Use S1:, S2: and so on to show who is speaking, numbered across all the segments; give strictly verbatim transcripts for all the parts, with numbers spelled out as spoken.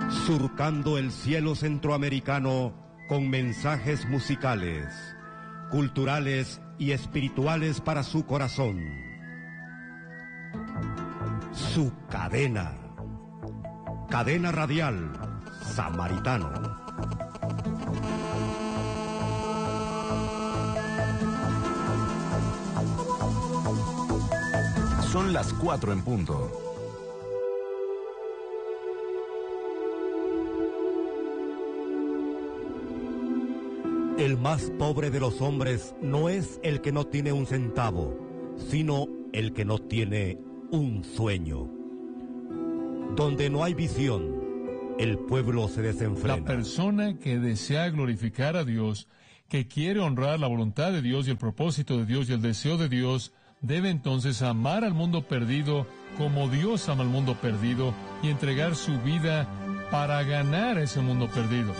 S1: surcando el cielo centroamericano con mensajes musicales, culturales y espirituales para su corazón. Su cadena, cadena radial Samaritano.
S2: Son las cuatro en punto.
S1: El más pobre de los hombres no es el que no tiene un centavo, sino el que no tiene un sueño. Donde no hay visión, el pueblo se desenfrena.
S3: La persona que desea glorificar a Dios, que quiere honrar la voluntad de Dios y el propósito de Dios y el deseo de Dios, debe entonces amar al mundo perdido como Dios ama al mundo perdido y entregar su vida para ganar a ese mundo perdido.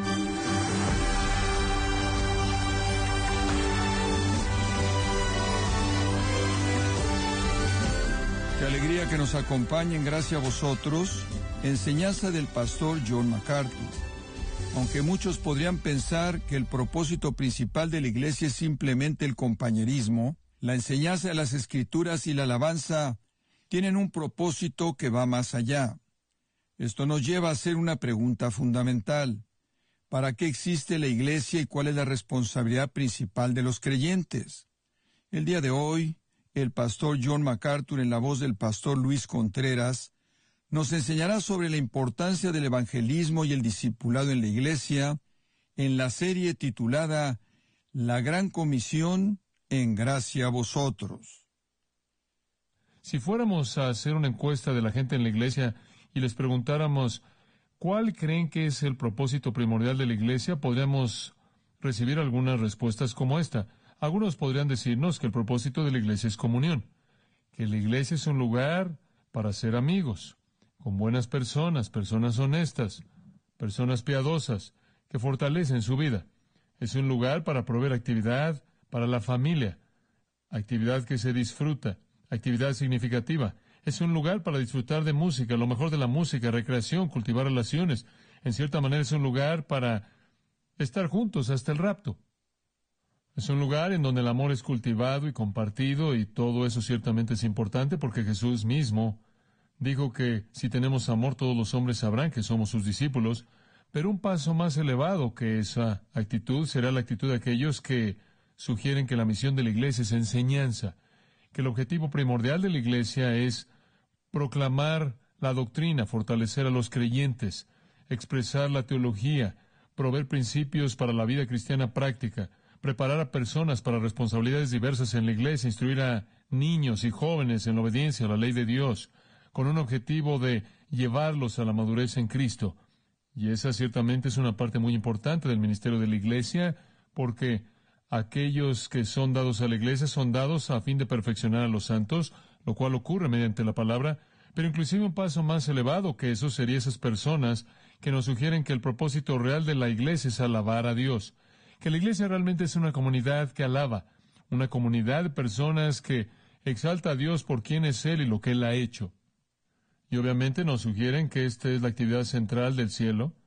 S4: Qué alegría que nos acompañen, gracias a vosotros, enseñanza del pastor John MacArthur. Aunque muchos podrían pensar que el propósito principal de la iglesia es simplemente el compañerismo, la enseñanza de las Escrituras y la alabanza tienen un propósito que va más allá. Esto nos lleva a hacer una pregunta fundamental. ¿Para qué existe la iglesia y cuál es la responsabilidad principal de los creyentes? El día de hoy, el pastor John MacArthur, en la voz del pastor Luis Contreras, nos enseñará sobre la importancia del evangelismo y el discipulado en la iglesia, en la serie titulada La Gran Comisión, en gracia a vosotros.
S3: Si fuéramos a hacer una encuesta de la gente en la iglesia y les preguntáramos ¿cuál creen que es el propósito primordial de la iglesia?, podríamos recibir algunas respuestas como esta. Algunos podrían decirnos que el propósito de la iglesia es comunión, que la iglesia es un lugar para ser amigos, con buenas personas, personas honestas, personas piadosas, que fortalecen su vida. Es un lugar para proveer actividad para la familia, actividad que se disfruta, actividad significativa. Es un lugar para disfrutar de música, lo mejor de la música, recreación, cultivar relaciones. En cierta manera es un lugar para estar juntos hasta el rapto. Es un lugar en donde el amor es cultivado y compartido, y todo eso ciertamente es importante porque Jesús mismo dijo que si tenemos amor todos los hombres sabrán que somos sus discípulos, pero un paso más elevado que esa actitud será la actitud de aquellos que sugieren que la misión de la iglesia es enseñanza, que el objetivo primordial de la iglesia es proclamar la doctrina, fortalecer a los creyentes, expresar la teología, proveer principios para la vida cristiana práctica, preparar a personas para responsabilidades diversas en la iglesia, instruir a niños y jóvenes en la obediencia a la ley de Dios, con un objetivo de llevarlos a la madurez en Cristo. Y esa ciertamente es una parte muy importante del ministerio de la iglesia, porque aquellos que son dados a la iglesia son dados a fin de perfeccionar a los santos, lo cual ocurre mediante la palabra, pero inclusive un paso más elevado que eso sería esas personas que nos sugieren que el propósito real de la iglesia es alabar a Dios, que la iglesia realmente es una comunidad que alaba, una comunidad de personas que exalta a Dios por quién es Él y lo que Él ha hecho. Y obviamente nos sugieren que esta es la actividad central del cielo,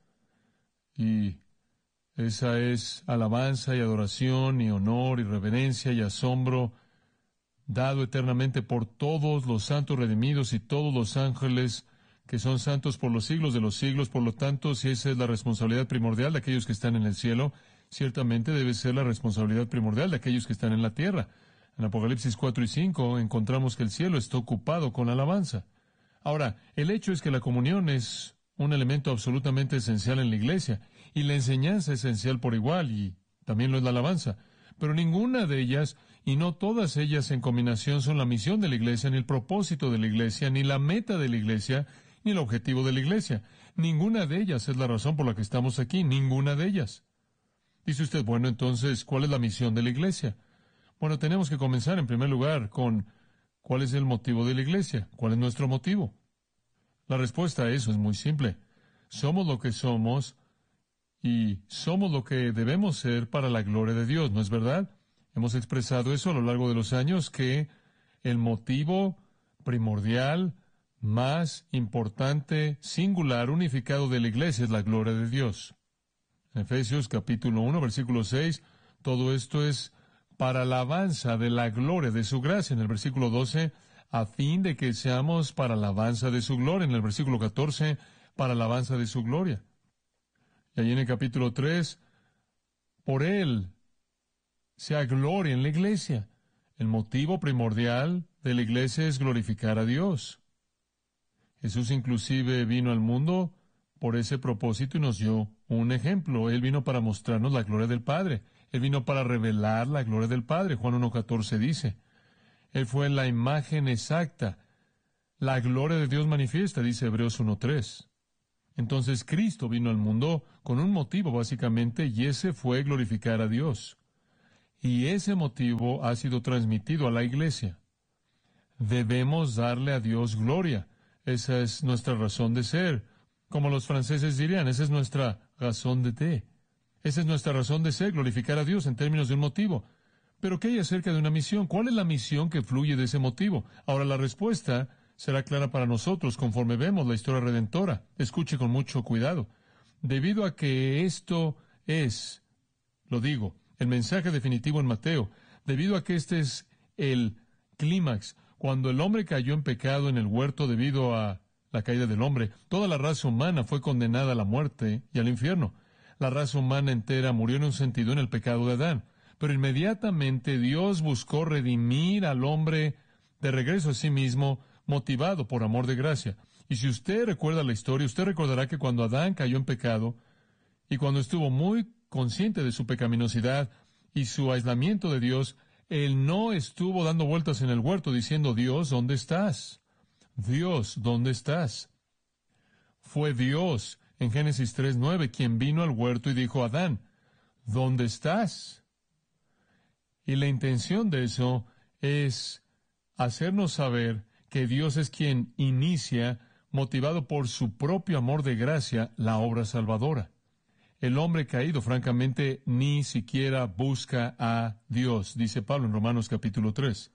S3: y esa es alabanza y adoración y honor y reverencia y asombro dado eternamente por todos los santos redimidos y todos los ángeles que son santos por los siglos de los siglos. Por lo tanto, si esa es la responsabilidad primordial de aquellos que están en el cielo, ciertamente debe ser la responsabilidad primordial de aquellos que están en la tierra. En Apocalipsis cuatro y cinco encontramos que el cielo está ocupado con la alabanza. Ahora, el hecho es que la comunión es un elemento absolutamente esencial en la iglesia, y la enseñanza es esencial por igual, y también lo es la alabanza. Pero ninguna de ellas, y no todas ellas en combinación, son la misión de la iglesia, ni el propósito de la iglesia, ni la meta de la iglesia, ni el objetivo de la iglesia. Ninguna de ellas es la razón por la que estamos aquí, ninguna de ellas. Dice usted, bueno, entonces, ¿cuál es la misión de la iglesia? Bueno, tenemos que comenzar en primer lugar con ¿cuál es el motivo de la iglesia? ¿Cuál es nuestro motivo? La respuesta a eso es muy simple. Somos lo que somos y somos lo que debemos ser para la gloria de Dios, ¿no es verdad? Hemos expresado eso a lo largo de los años, que el motivo primordial más importante, singular, unificado de la iglesia es la gloria de Dios. En Efesios capítulo uno, versículo seis, todo esto es para la alabanza de la gloria de su gracia. En el versículo doce, a fin de que seamos para la alabanza de su gloria. En el versículo catorce, para la alabanza de su gloria. Y allí en el capítulo tres, por Él sea gloria en la iglesia. El motivo primordial de la iglesia es glorificar a Dios. Jesús inclusive vino al mundo por ese propósito y nos dio un ejemplo. Él vino para mostrarnos la gloria del Padre. Él vino para revelar la gloria del Padre. Juan uno catorce dice. Él fue la imagen exacta. La gloria de Dios manifiesta, dice Hebreos uno tres. Entonces Cristo vino al mundo con un motivo básicamente, y ese fue glorificar a Dios. Y ese motivo ha sido transmitido a la iglesia. Debemos darle a Dios gloria. Esa es nuestra razón de ser. Como los franceses dirían, esa es nuestra razón de té. Esa es nuestra razón de ser, glorificar a Dios en términos de un motivo. Pero ¿qué hay acerca de una misión? ¿Cuál es la misión que fluye de ese motivo? Ahora, la respuesta será clara para nosotros conforme vemos la historia redentora. Escuche con mucho cuidado. Debido a que esto es, lo digo, el mensaje definitivo en Mateo, debido a que este es el clímax, cuando el hombre cayó en pecado en el huerto debido a la caída del hombre, toda la raza humana fue condenada a la muerte y al infierno. La raza humana entera murió en un sentido en el pecado de Adán. Pero inmediatamente Dios buscó redimir al hombre de regreso a sí mismo, motivado por amor de gracia. Y si usted recuerda la historia, usted recordará que cuando Adán cayó en pecado, y cuando estuvo muy consciente de su pecaminosidad y su aislamiento de Dios, él no estuvo dando vueltas en el huerto diciendo, Dios, ¿dónde estás? Dios, ¿dónde estás? Fue Dios, en Génesis tres nueve, quien vino al huerto y dijo a Adán, ¿dónde estás? Y la intención de eso es hacernos saber que Dios es quien inicia, motivado por su propio amor de gracia, la obra salvadora. El hombre caído, francamente, ni siquiera busca a Dios, dice Pablo en Romanos capítulo tres.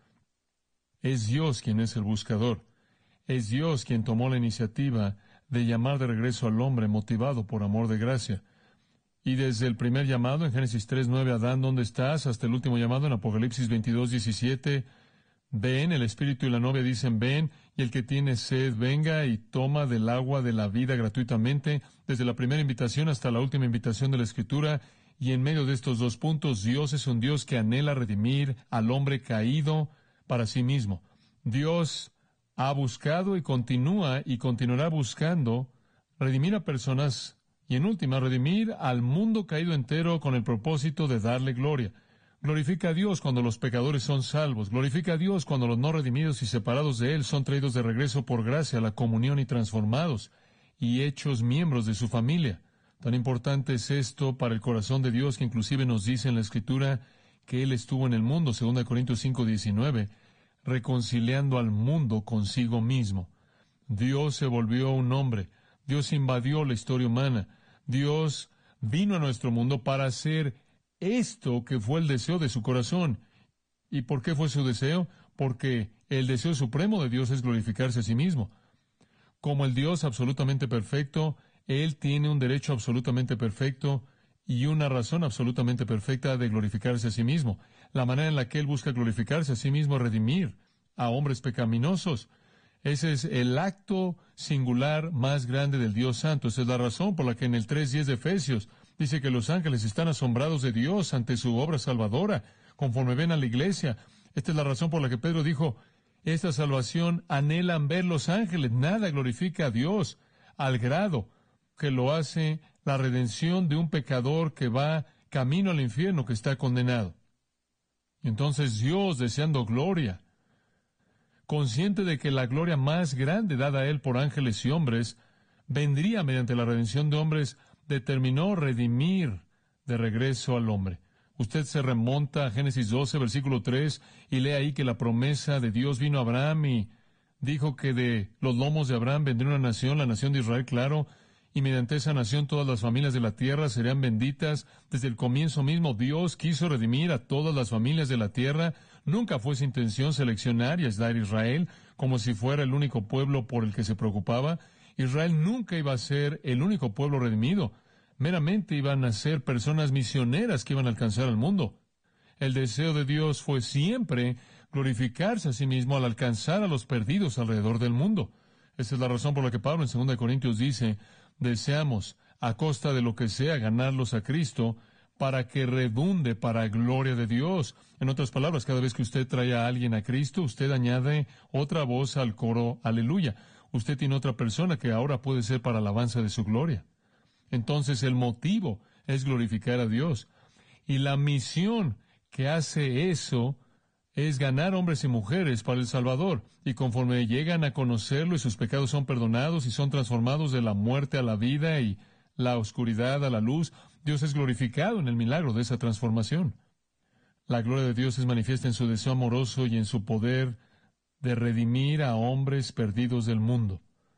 S3: Es Dios quien es el buscador. Es Dios quien tomó la iniciativa de llamar de regreso al hombre motivado por amor de gracia. Y desde el primer llamado en Génesis tres nueve, Adán, ¿dónde estás?, hasta el último llamado en Apocalipsis veintidós diecisiete, ven, el Espíritu y la novia dicen ven, y el que tiene sed venga y toma del agua de la vida gratuitamente, desde la primera invitación hasta la última invitación de la Escritura, y en medio de estos dos puntos, Dios es un Dios que anhela redimir al hombre caído para sí mismo. Dios ha buscado y continúa y continuará buscando redimir a personas y en última, redimir al mundo caído entero con el propósito de darle gloria. Glorifica a Dios cuando los pecadores son salvos. Glorifica a Dios cuando los no redimidos y separados de Él son traídos de regreso por gracia a la comunión y transformados y hechos miembros de su familia. Tan importante es esto para el corazón de Dios que inclusive nos dice en la Escritura que Él estuvo en el mundo, segunda Corintios cinco diecinueve, reconciliando al mundo consigo mismo. Dios se volvió un hombre. Dios invadió la historia humana. Dios vino a nuestro mundo para hacer esto que fue el deseo de su corazón. ¿Y por qué fue su deseo? Porque el deseo supremo de Dios es glorificarse a sí mismo. Como el Dios absolutamente perfecto, Él tiene un derecho absolutamente perfecto y una razón absolutamente perfecta de glorificarse a sí mismo. La manera en la que Él busca glorificarse a sí mismo es redimir a hombres pecaminosos. Ese es el acto singular más grande del Dios Santo. Esa es la razón por la que en el tres diez de Efesios dice que los ángeles están asombrados de Dios ante su obra salvadora, conforme ven a la iglesia. Esta es la razón por la que Pedro dijo, esta salvación anhelan ver los ángeles. Nada glorifica a Dios al grado que lo hace la redención de un pecador que va camino al infierno, que está condenado. Entonces Dios, deseando gloria, consciente de que la gloria más grande dada a Él por ángeles y hombres vendría mediante la redención de hombres, determinó redimir de regreso al hombre. Usted se remonta a Génesis doce, versículo tres, y lee ahí que la promesa de Dios vino a Abraham y dijo que de los lomos de Abraham vendría una nación, la nación de Israel, claro, y mediante esa nación todas las familias de la tierra serían benditas. Desde el comienzo mismo Dios quiso redimir a todas las familias de la tierra. Nunca fue su intención seleccionar y aislar a Israel. como si fuera el único pueblo por el que se preocupaba. Israel nunca iba a ser el único pueblo redimido. Meramente iban a ser personas misioneras que iban a alcanzar al mundo. El deseo de Dios fue siempre glorificarse a sí mismo al alcanzar a los perdidos alrededor del mundo. Esa es la razón por la que Pablo en segunda de Corintios dice, deseamos, a costa de lo que sea, ganarlos a Cristo, para que redunde para gloria de Dios. En otras palabras, cada vez que usted trae a alguien a Cristo, usted añade otra voz al coro, aleluya. Usted tiene otra persona que ahora puede ser para alabanza de su gloria. Entonces el motivo es glorificar a Dios. Y la misión que hace eso es ganar hombres y mujeres para el Salvador. Y conforme llegan a conocerlo y sus pecados son perdonados y son transformados de la muerte a la vida y la oscuridad a la luz, Dios es glorificado en el milagro de esa transformación. La gloria de Dios es manifiesta en su deseo amoroso y en su poder de redimir a hombres perdidos del mundo.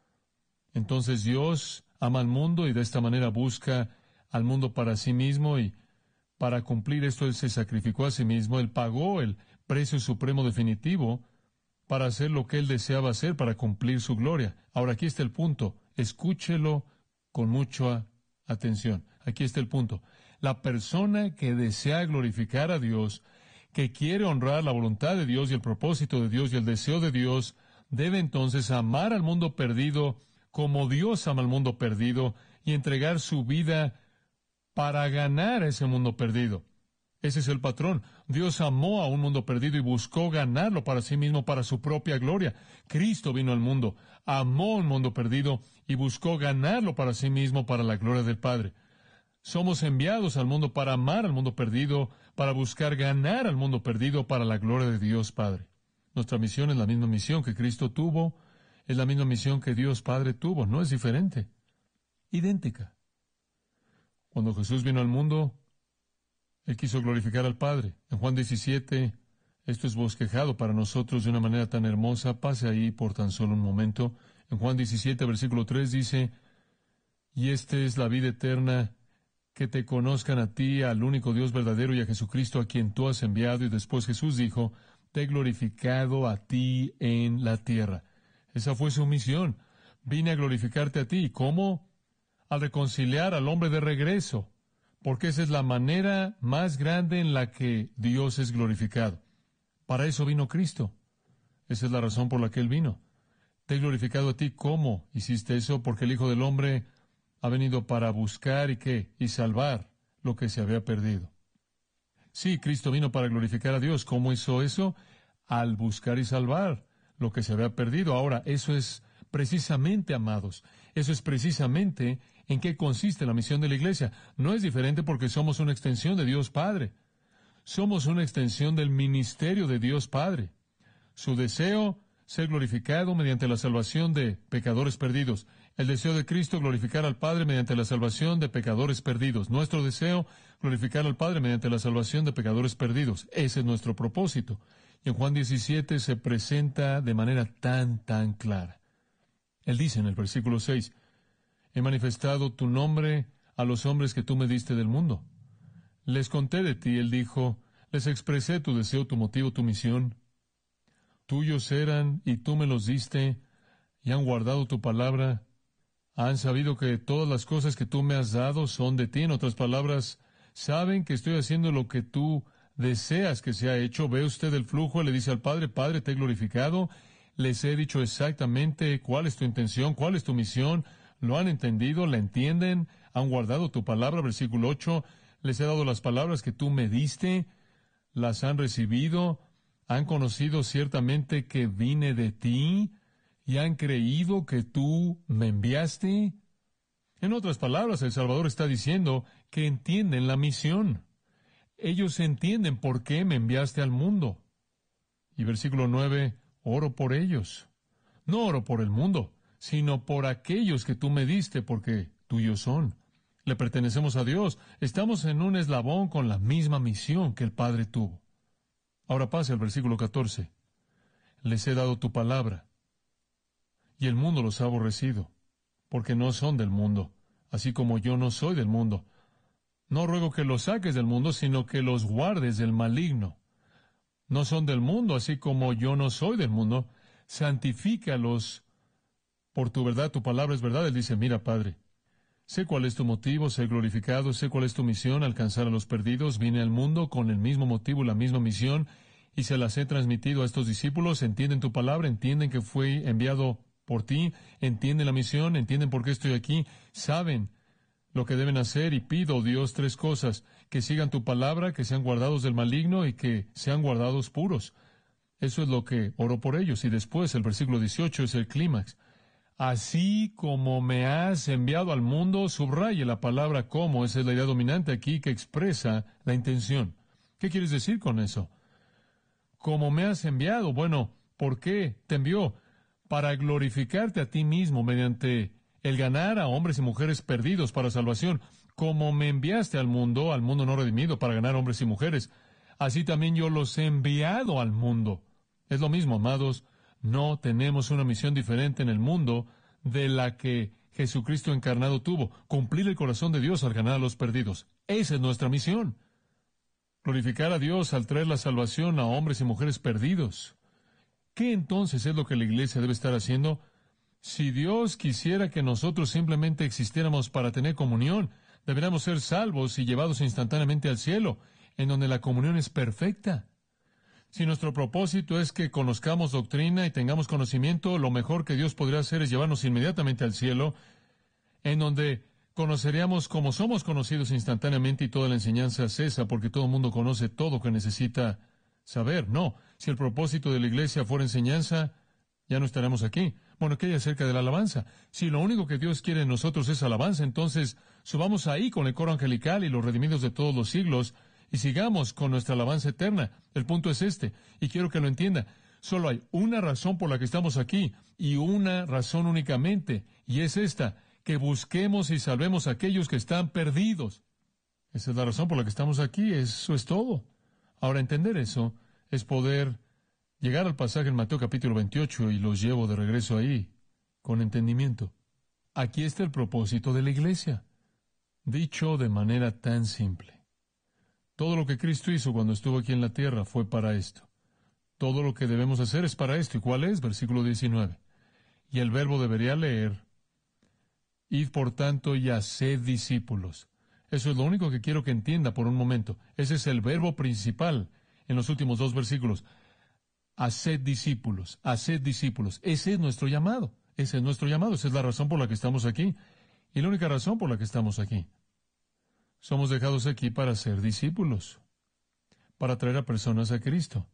S3: Entonces Dios ama al mundo y de esta manera busca al mundo para sí mismo, y para cumplir esto Él se sacrificó a sí mismo. Él pagó el precio supremo definitivo para hacer lo que Él deseaba hacer para cumplir su gloria. Ahora aquí está el punto. Escúchelo con mucha atención. Aquí está el punto. La persona que desea glorificar a Dios, que quiere honrar la voluntad de Dios y el propósito de Dios y el deseo de Dios, debe entonces amar al mundo perdido como Dios ama al mundo perdido y entregar su vida para ganar a ese mundo perdido. Ese es el patrón. Dios amó a un mundo perdido y buscó ganarlo para sí mismo, para su propia gloria. Cristo vino al mundo, amó a un mundo perdido y buscó ganarlo para sí mismo, para la gloria del Padre. Somos enviados al mundo para amar al mundo perdido, para buscar ganar al mundo perdido para la gloria de Dios Padre. Nuestra misión es la misma misión que Cristo tuvo, es la misma misión que Dios Padre tuvo, no es diferente, idéntica. Cuando Jesús vino al mundo, Él quiso glorificar al Padre. En Juan diecisiete, esto es bosquejado para nosotros de una manera tan hermosa. Pase ahí por tan solo un momento. En Juan diecisiete, versículo tres dice, y esta es la vida eterna, que te conozcan a ti, al único Dios verdadero, y a Jesucristo a quien tú has enviado. Y después Jesús dijo, te he glorificado a ti en la tierra. Esa fue su misión. Vine a glorificarte a ti. ¿Cómo? Al reconciliar al hombre de regreso. Porque esa es la manera más grande en la que Dios es glorificado. Para eso vino Cristo. Esa es la razón por la que Él vino. Te he glorificado a ti. ¿Cómo hiciste eso? Porque el Hijo del Hombre ha venido para buscar y qué, y salvar lo que se había perdido. Sí, Cristo vino para glorificar a Dios. ¿Cómo hizo eso? Al buscar y salvar lo que se había perdido. Ahora, eso es precisamente, amados, eso es precisamente en qué consiste la misión de la iglesia. No es diferente porque somos una extensión de Dios Padre. Somos una extensión del ministerio de Dios Padre. Su deseo, ser glorificado mediante la salvación de pecadores perdidos. El deseo de Cristo, glorificar al Padre mediante la salvación de pecadores perdidos. Nuestro deseo, glorificar al Padre mediante la salvación de pecadores perdidos. Ese es nuestro propósito. Y en Juan diecisiete se presenta de manera tan, tan clara. Él dice en el versículo seis, he manifestado tu nombre a los hombres que tú me diste del mundo. Les conté de ti, él dijo, les expresé tu deseo, tu motivo, tu misión. Tuyos eran, y tú me los diste, y han guardado tu palabra. Han sabido que todas las cosas que tú me has dado son de ti. En otras palabras, saben que estoy haciendo lo que tú deseas que sea hecho. ¿Ve usted el flujo? Le dice al Padre, Padre, te he glorificado. Les he dicho exactamente cuál es tu intención, cuál es tu misión. Lo han entendido, la entienden, han guardado tu palabra. Versículo ocho, les he dado las palabras que tú me diste, las han recibido, han conocido ciertamente que vine de ti y han creído que tú me enviaste. En otras palabras, el Salvador está diciendo que entienden la misión. Ellos entienden por qué me enviaste al mundo. Y versículo nueve, oro por ellos. No oro por el mundo, sino por aquellos que tú me diste, porque tuyos son. Le pertenecemos a Dios. Estamos en un eslabón con la misma misión que el Padre tuvo. Ahora pase al versículo catorce. Les he dado tu palabra, y el mundo los ha aborrecido, porque no son del mundo, así como yo no soy del mundo. No ruego que los saques del mundo, sino que los guardes del maligno. No son del mundo, así como yo no soy del mundo. santifícalos por tu verdad, tu palabra es verdad. Él dice, mira, Padre, sé cuál es tu motivo, ser glorificado, sé cuál es tu misión, alcanzar a los perdidos. Vine al mundo con el mismo motivo y la misma misión, y se las he transmitido a estos discípulos. Entienden tu palabra, entienden que fui enviado por ti, entienden la misión, entienden por qué estoy aquí, saben lo que deben hacer, y pido, Dios, tres cosas: que sigan tu palabra, que sean guardados del maligno y que sean guardados puros. Eso es lo que oro por ellos. Y después el versículo dieciocho es el clímax. Así como me has enviado al mundo, subraye la palabra como. Esa es la idea dominante aquí que expresa la intención. ¿Qué quieres decir con eso? Como me has enviado. Bueno, ¿por qué te envió? Para glorificarte a ti mismo mediante el ganar a hombres y mujeres perdidos para salvación. Como me enviaste al mundo, al mundo no redimido, para ganar hombres y mujeres, así también yo los he enviado al mundo. Es lo mismo, amados. No tenemos una misión diferente en el mundo de la que Jesucristo encarnado tuvo: cumplir el corazón de Dios al ganar a los perdidos. Esa es nuestra misión. Glorificar a Dios al traer la salvación a hombres y mujeres perdidos. ¿Qué entonces es lo que la iglesia debe estar haciendo? Si Dios quisiera que nosotros simplemente existiéramos para tener comunión, deberíamos ser salvos y llevados instantáneamente al cielo, en donde la comunión es perfecta. Si nuestro propósito es que conozcamos doctrina y tengamos conocimiento, lo mejor que Dios podría hacer es llevarnos inmediatamente al cielo, en donde conoceríamos como somos conocidos instantáneamente y toda la enseñanza cesa, porque todo el mundo conoce todo que necesita saber. No, si el propósito de la iglesia fuera enseñanza, ya no estaremos aquí. Bueno, ¿qué hay acerca de la alabanza? Si lo único que Dios quiere en nosotros es alabanza, entonces subamos ahí con el coro angelical y los redimidos de todos los siglos, y sigamos con nuestra alabanza eterna. El punto es este, y quiero que lo entienda. Solo hay una razón por la que estamos aquí, y una razón únicamente, y es esta: que busquemos y salvemos a aquellos que están perdidos. Esa es la razón por la que estamos aquí, eso es todo. Ahora, entender eso es poder llegar al pasaje en Mateo capítulo veintiocho, y los llevo de regreso ahí, con entendimiento. Aquí está el propósito de la iglesia, dicho de manera tan simple. Todo lo que Cristo hizo cuando estuvo aquí en la tierra fue para esto. Todo lo que debemos hacer es para esto. ¿Y cuál es? Versículo diecinueve. Y el verbo debería leer: id por tanto y haced discípulos. Eso es lo único que quiero que entienda por un momento. Ese es el verbo principal en los últimos dos versículos. Haced discípulos, haced discípulos. Ese es nuestro llamado. Ese es nuestro llamado. Esa es la razón por la que estamos aquí. Y la única razón por la que estamos aquí. Somos dejados aquí para ser discípulos, para traer a personas a Cristo,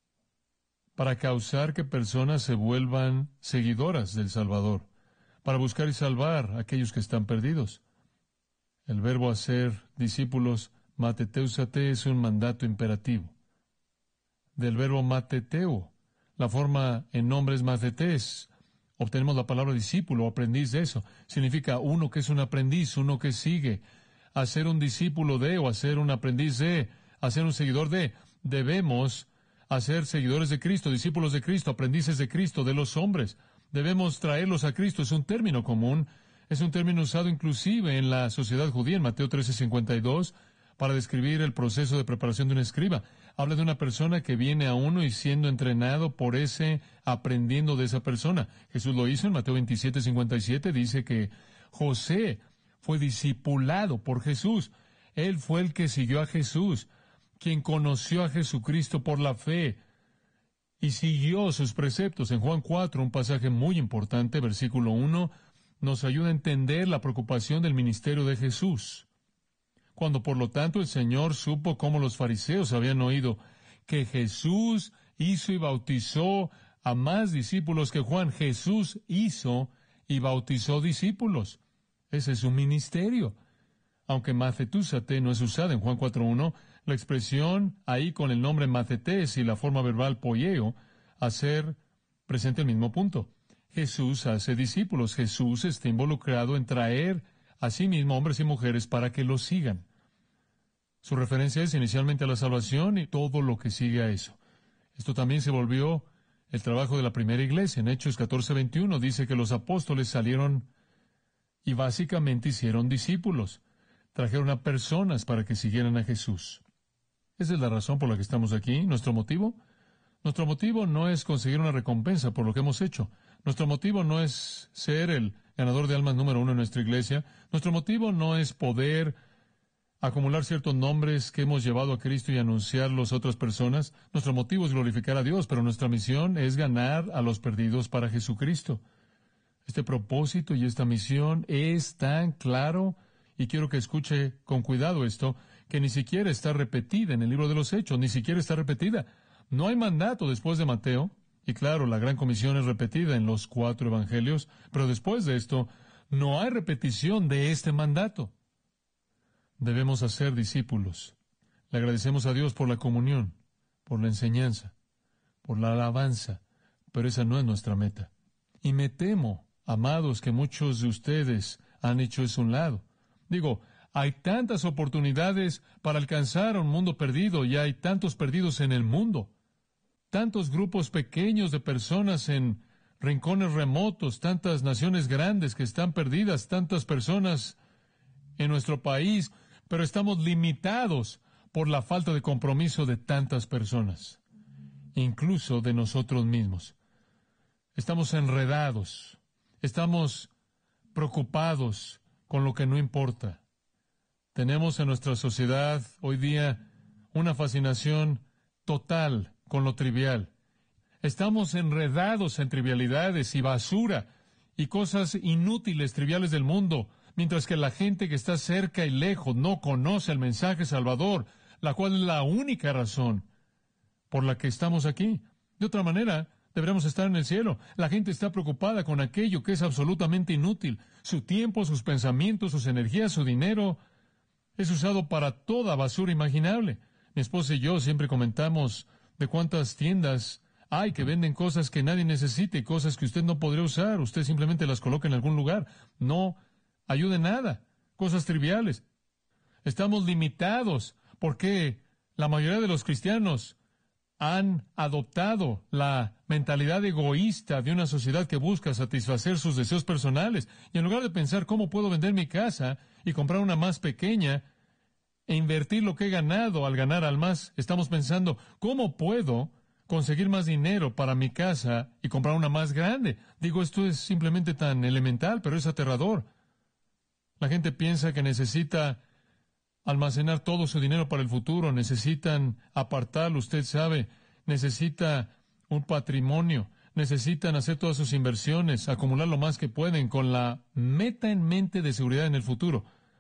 S3: para causar que personas se vuelvan seguidoras del Salvador, para buscar y salvar a aquellos que están perdidos. El verbo hacer discípulos, mateteusate, es un mandato imperativo. Del verbo mateteo, la forma en nombre es matetes. Obtenemos la palabra discípulo o aprendiz de eso. Significa uno que es un aprendiz, uno que sigue. Hacer un discípulo de, o hacer un aprendiz de, hacer un seguidor de. Debemos hacer seguidores de Cristo, discípulos de Cristo, aprendices de Cristo, de los hombres. Debemos traerlos a Cristo. Es un término común. Es un término usado inclusive en la sociedad judía, en Mateo trece cincuenta y dos, para describir el proceso de preparación de un escriba. Habla de una persona que viene a uno y siendo entrenado por ese, aprendiendo de esa persona. Jesús lo hizo en Mateo veintisiete cincuenta y siete, dice que José fue discipulado por Jesús. Él fue el que siguió a Jesús, quien conoció a Jesucristo por la fe y siguió sus preceptos. En Juan cuatro, un pasaje muy importante, versículo uno, nos ayuda a entender la preocupación del ministerio de Jesús. Cuando, por lo tanto, el Señor supo cómo los fariseos habían oído que Jesús hizo y bautizó a más discípulos que Juan. Jesús hizo y bautizó discípulos. Ese es su ministerio. Aunque matetúsate no es usada en Juan cuatro uno, la expresión ahí con el nombre matetés y la forma verbal poieo, hacer, presenta el mismo punto. Jesús hace discípulos. Jesús está involucrado en traer a sí mismo hombres y mujeres para que los sigan. Su referencia es inicialmente a la salvación y todo lo que sigue a eso. Esto también se volvió el trabajo de la primera iglesia. En Hechos catorce veintiuno dice que los apóstoles salieron y básicamente hicieron discípulos. Trajeron a personas para que siguieran a Jesús. Esa es la razón por la que estamos aquí. ¿Nuestro motivo? Nuestro motivo no es conseguir una recompensa por lo que hemos hecho. Nuestro motivo no es ser el ganador de almas número uno en nuestra iglesia. Nuestro motivo no es poder acumular ciertos nombres que hemos llevado a Cristo y anunciarlos a otras personas. Nuestro motivo es glorificar a Dios, pero nuestra misión es ganar a los perdidos para Jesucristo. Este propósito y esta misión es tan claro, y quiero que escuche con cuidado esto, que ni siquiera está repetida en el libro de los Hechos, ni siquiera está repetida. No hay mandato después de Mateo, y claro, la gran comisión es repetida en los cuatro evangelios, pero después de esto, no hay repetición de este mandato. Debemos hacer discípulos. Le agradecemos a Dios por la comunión, por la enseñanza, por la alabanza, pero esa no es nuestra meta. Y me temo, amados, que muchos de ustedes han hecho eso a un lado. Digo, hay tantas oportunidades para alcanzar a un mundo perdido y hay tantos perdidos en el mundo. Tantos grupos pequeños de personas en rincones remotos, tantas naciones grandes que están perdidas, tantas personas en nuestro país, pero estamos limitados por la falta de compromiso de tantas personas, incluso de nosotros mismos. Estamos enredados, estamos preocupados con lo que no importa. Tenemos en nuestra sociedad hoy día una fascinación total con lo trivial. Estamos enredados en trivialidades y basura y cosas inútiles, triviales del mundo, mientras que la gente que está cerca y lejos no conoce el mensaje salvador, la cual es la única razón por la que estamos aquí. De otra manera, deberíamos estar en el cielo. La gente está preocupada con aquello que es absolutamente inútil. Su tiempo, sus pensamientos, sus energías, su dinero es usado para toda basura imaginable. Mi esposa y yo siempre comentamos de cuántas tiendas hay que venden cosas que nadie necesita y cosas que usted no podría usar. Usted simplemente las coloca en algún lugar. No ayuda en nada. Cosas triviales. Estamos limitados porque la mayoría de los cristianos han adoptado la mentalidad egoísta de una sociedad que busca satisfacer sus deseos personales. Y en lugar de pensar cómo puedo vender mi casa y comprar una más pequeña e invertir lo que he ganado al ganar al más, estamos pensando cómo puedo conseguir más dinero para mi casa y comprar una más grande. Digo, esto es simplemente tan elemental, pero es aterrador. La gente piensa que necesita almacenar todo su dinero para el futuro, necesitan apartarlo, usted sabe, necesita un patrimonio, necesitan hacer todas sus inversiones, acumular lo más que pueden con la meta en mente de seguridad en el futuro.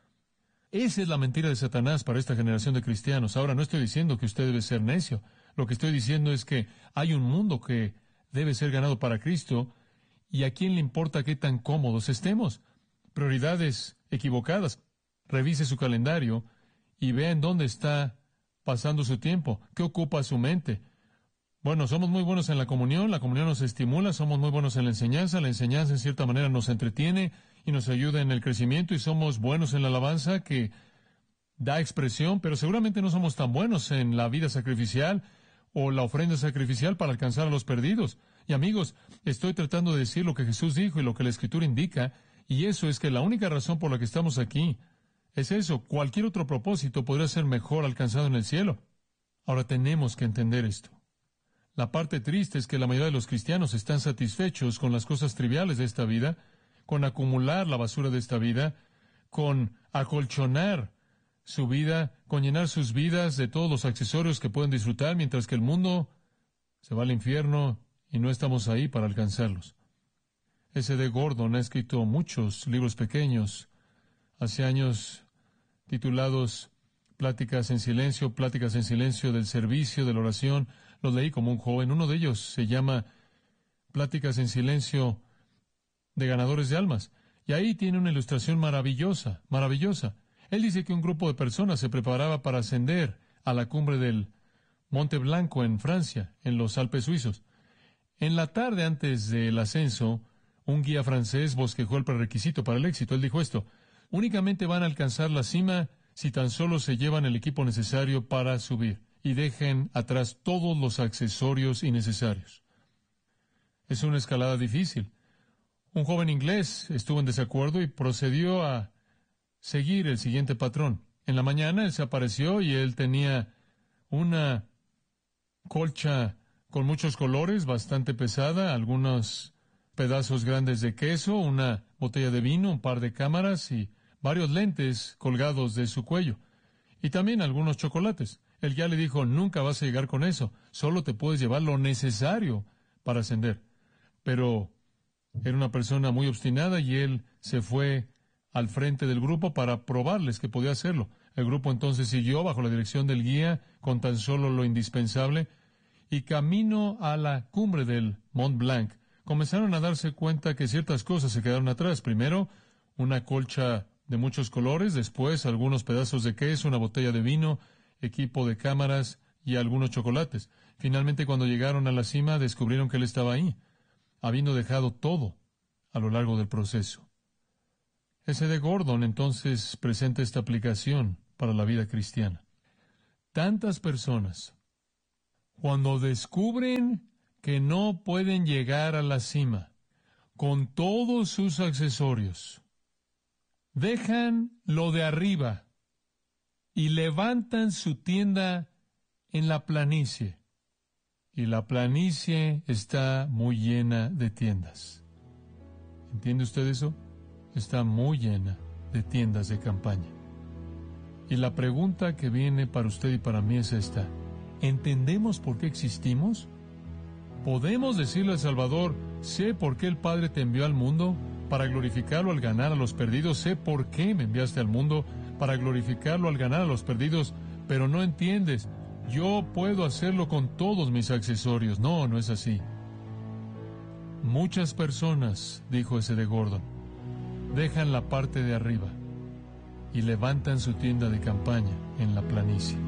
S3: Esa es la mentira de Satanás para esta generación de cristianos. Ahora, no estoy diciendo que usted debe ser necio. Lo que estoy diciendo es que hay un mundo que debe ser ganado para Cristo, y a quién le importa qué tan cómodos estemos. Prioridades equivocadas. Revise su calendario y vea en dónde está pasando su tiempo, qué ocupa su mente. Bueno, somos muy buenos en la comunión, la comunión nos estimula, somos muy buenos en la enseñanza, la enseñanza en cierta manera nos entretiene y nos ayuda en el crecimiento, y somos buenos en la alabanza que da expresión, pero seguramente no somos tan buenos en la vida sacrificial o la ofrenda sacrificial para alcanzar a los perdidos. Y amigos, estoy tratando de decir lo que Jesús dijo y lo que la Escritura indica, y eso es que la única razón por la que estamos aquí es eso. Cualquier otro propósito podría ser mejor alcanzado en el cielo. Ahora tenemos que entender esto. La parte triste es que la mayoría de los cristianos están satisfechos con las cosas triviales de esta vida, con acumular la basura de esta vida, con acolchonar su vida, con llenar sus vidas de todos los accesorios que pueden disfrutar, mientras que el mundo se va al infierno y no estamos ahí para alcanzarlos. S D Gordon ha escrito muchos libros pequeños, hace años, titulados Pláticas en silencio, Pláticas en silencio del servicio, de la oración. Los leí como un joven. Uno de ellos se llama Pláticas en silencio de ganadores de almas. Y ahí tiene una ilustración maravillosa, maravillosa. Él dice que un grupo de personas se preparaba para ascender a la cumbre del Monte Blanco en Francia, en los Alpes suizos. En la tarde antes del ascenso, un guía francés bosquejó el prerequisito para el éxito. Él dijo esto: únicamente van a alcanzar la cima si tan solo se llevan el equipo necesario para subir y dejen atrás todos los accesorios innecesarios. Es una escalada difícil. Un joven inglés estuvo en desacuerdo y procedió a seguir el siguiente patrón. En la mañana él se apareció y él tenía una colcha con muchos colores, bastante pesada, algunos pedazos grandes de queso, una botella de vino, un par de cámaras y varios lentes colgados de su cuello. Y también algunos chocolates. Él ya le dijo, nunca vas a llegar con eso, solo te puedes llevar lo necesario para ascender. Pero era una persona muy obstinada y él se fue al frente del grupo para probarles que podía hacerlo. El grupo entonces siguió bajo la dirección del guía con tan solo lo indispensable y camino a la cumbre del Mont Blanc comenzaron a darse cuenta que ciertas cosas se quedaron atrás. Primero, una colcha de muchos colores, después algunos pedazos de queso, una botella de vino, equipo de cámaras y algunos chocolates. Finalmente, cuando llegaron a la cima, descubrieron que él estaba ahí, habiendo dejado todo a lo largo del proceso. S D Gordon entonces presenta esta aplicación para la vida cristiana. Tantas personas, cuando descubren que no pueden llegar a la cima con todos sus accesorios, dejan lo de arriba y levantan su tienda en la planicie. Y la planicie está muy llena de tiendas. ¿Entiende usted eso? Está muy llena de tiendas de campaña. Y la pregunta que viene para usted y para mí es esta. ¿Entendemos por qué existimos? ¿Podemos decirle al Salvador, sé por qué el Padre te envió al mundo? Para glorificarlo al ganar a los perdidos. Sé por qué me enviaste al mundo, para glorificarlo al ganar a los perdidos. Pero no entiendes. Yo puedo hacerlo con todos mis accesorios. No, no es así. Muchas personas, dijo S D Gordon, dejan la parte de arriba y levantan su tienda de campaña en la planicie.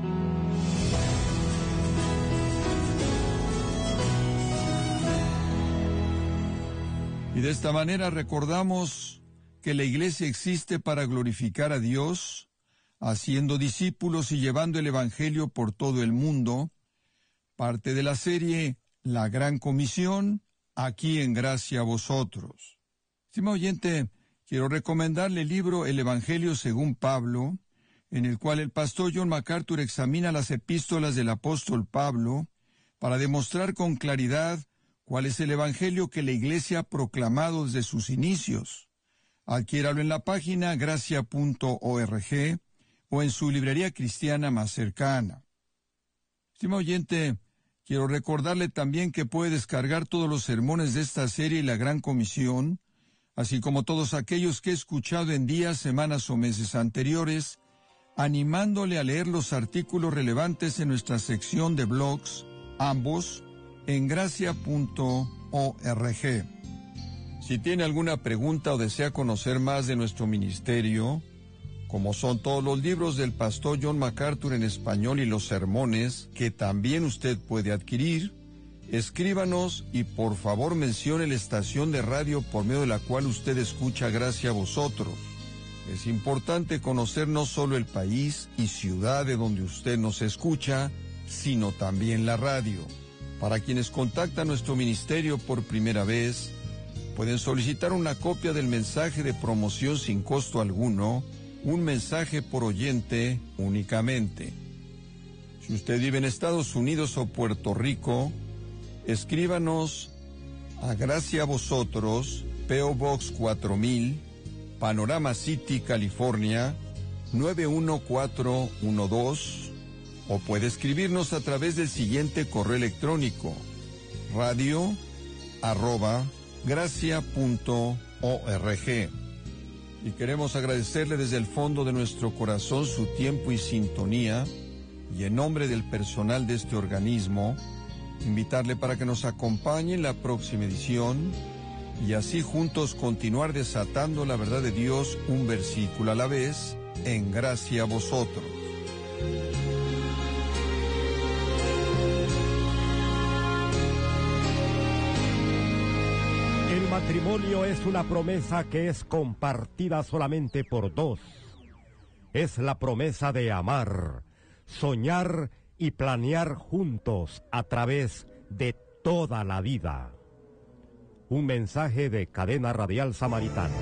S4: Y de esta manera recordamos que la iglesia existe para glorificar a Dios, haciendo discípulos y llevando el Evangelio por todo el mundo, parte de la serie La Gran Comisión, aquí en Gracia a Vosotros. Estimado oyente, quiero recomendarle el libro El Evangelio según Pablo, en el cual el pastor John MacArthur examina las epístolas del apóstol Pablo para demostrar con claridad cuál es el Evangelio que la Iglesia ha proclamado desde sus inicios. Adquiéralo en la página gracia punto org o en su librería cristiana más cercana. Estimado oyente, quiero recordarle también que puede descargar todos los sermones de esta serie y la Gran Comisión, así como todos aquellos que he escuchado en días, semanas o meses anteriores, animándole a leer los artículos relevantes en nuestra sección de blogs, ambos en gracia punto org. Si tiene alguna pregunta o desea conocer más de nuestro ministerio, como son todos los libros del pastor John MacArthur en español y los sermones que también usted puede adquirir, escríbanos y por favor mencione la estación de radio por medio de la cual usted escucha Gracia a Vosotros. Es importante conocer no solo el país y ciudad de donde usted nos escucha, sino también la radio. Para quienes contactan nuestro ministerio por primera vez, pueden solicitar una copia del mensaje de promoción sin costo alguno, un mensaje por oyente únicamente. Si usted vive en Estados Unidos o Puerto Rico, escríbanos a Gracia a Vosotros, P O Box cuatro mil, Panorama City, California, nueve uno cuatro uno dos, o puede escribirnos a través del siguiente correo electrónico, radio arroba gracia punto org. Y queremos agradecerle desde el fondo de nuestro corazón su tiempo y sintonía, y en nombre del personal de este organismo, invitarle para que nos acompañe en la próxima edición, y así juntos continuar desatando la verdad de Dios un versículo a la vez, en Gracia a Vosotros.
S1: El matrimonio es una promesa que es compartida solamente por dos. Es la promesa de amar, soñar y planear juntos a través de toda la vida. Un mensaje de Cadena Radial Samaritana.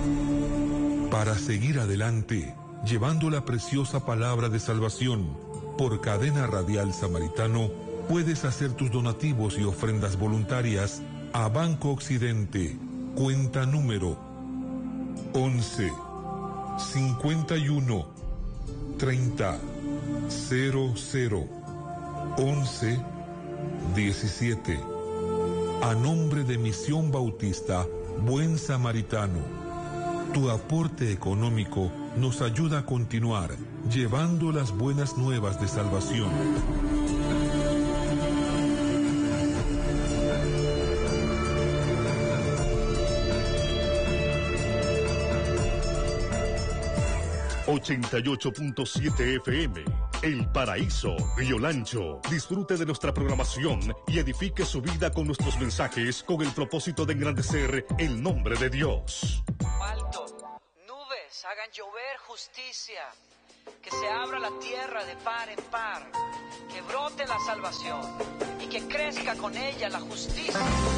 S5: Para seguir adelante, llevando la preciosa palabra de salvación, Por Cadena Radial Samaritano puedes hacer tus donativos y ofrendas voluntarias a Banco Occidente, cuenta número once, cincuenta y uno, treinta, cero cero, once, diecisiete. A nombre de Misión Bautista Buen Samaritano, tu aporte económico nos ayuda a continuar llevando las buenas nuevas de salvación.
S6: ochenta y ocho punto siete F M, El Paraíso, Río Lancho. Disfrute de nuestra programación y edifique su vida con nuestros mensajes con el propósito de engrandecer el nombre de Dios.
S7: Alto, nubes, hagan llover justicia, que se abra la tierra de par en par, que brote la salvación y que crezca con ella la justicia.